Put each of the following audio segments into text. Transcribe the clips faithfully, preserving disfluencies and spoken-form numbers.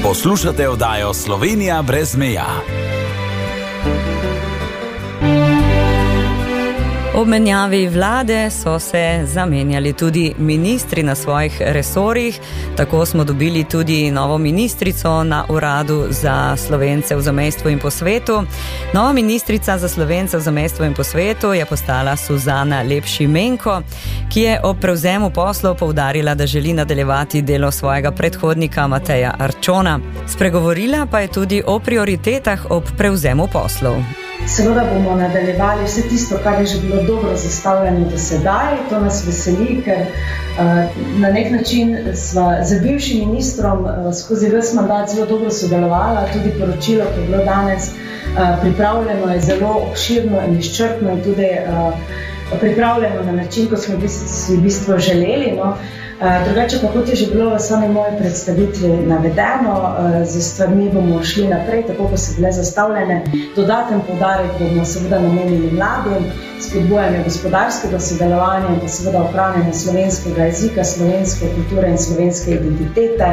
Poslušate oddajo Slovenija brez meja. Ob menjavi vlade so se zamenjali tudi ministri na svojih resorjih. Tako smo dobili tudi novo ministrico na uradu za Slovence v zamejstvu in po svetu. Nova ministrica za Slovence v zamejstvu in po svetu je postala Suzana Lep-Šimenko, ki je ob prevzemu poslov poudarila, da želi nadaljevati delo svojega predhodnika Mateja Arčona. Spregovorila pa je tudi o prioritetah ob prevzemu poslov. Seveda bomo nadaljevali vse tisto, kar je že bilo dobro zastavljeno do sedaj. To nas veseli, ker uh, na nek način sva z bivšim ministrom uh, skozi ves mandat zelo dobro sodelovala. Tudi poročilo, ki je bilo danes uh, pripravljeno, je zelo obširno in izčrpno in tudi uh, pripravljeno na način, kot smo si v bistvu želeli. No. Drugače pa kot je že bilo v sami moji predstavitvi navedeno, z stvarmi bomo šli naprej, tako kot so bile zastavljene. Dodaten poudarek bomo seveda namenili mladim, spodbujanje gospodarskega sodelovanja in pa seveda ohranjanje slovenskega jezika, slovenske kulture in slovenske identitete.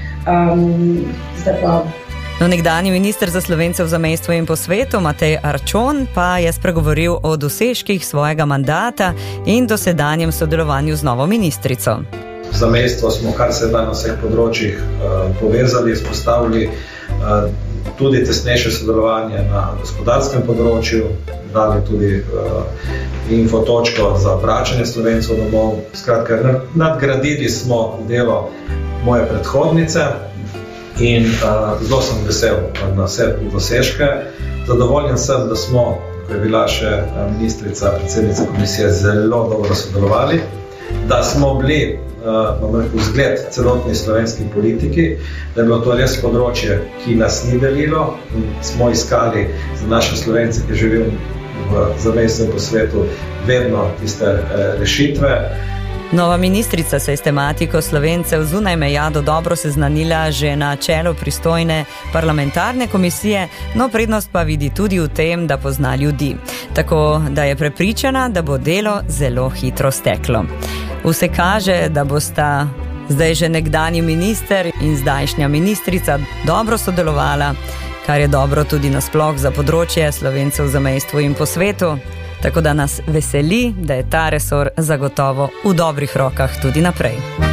Um, zdaj pa No, nekdanji minister za Slovence v zamejstvu in po svetu Matej Arčon pa je spregovoril o dosežkih svojega mandata in dosedanjem sodelovanju z novo ministrico. Zamejstvo smo kar se da na vseh področjih uh, povezali, izpostavili uh, tudi tesnejše sodelovanje na gospodarskem področju, dali tudi uh, infotočko za vračanje Slovencev domov. Skratka, nadgradili smo delo moje predhodnice. In uh, zelo sem vesel na vse dosežke. Zadovoljen sem, da smo, ko je bila še ministrica, predsednica komisije, zelo dobro sodelovali, da smo bili uh, vzgled celotni slovenski politiki, da je bilo to res področje, ki nas ni delilo. Smo iskali za naše Slovence, ki živijo v zamejstvu po svetu, vedno tiste uh, rešitve. Nova ministrica se je s tematiko Slovencev zunaj meja do dobro seznanila že na čelu pristojne parlamentarne komisije, no prednost pa vidi tudi v tem, da pozna ljudi. Tako da je prepričana, da bo delo zelo hitro steklo. Vse kaže, da bosta zdaj že nekdanji minister in zdajšnja ministrica dobro sodelovala, kar je dobro tudi nasploh za področje Slovencev v zamejstvu in po svetu. Tako da nas veseli, da je ta resor zagotovo v dobrih rokah tudi naprej.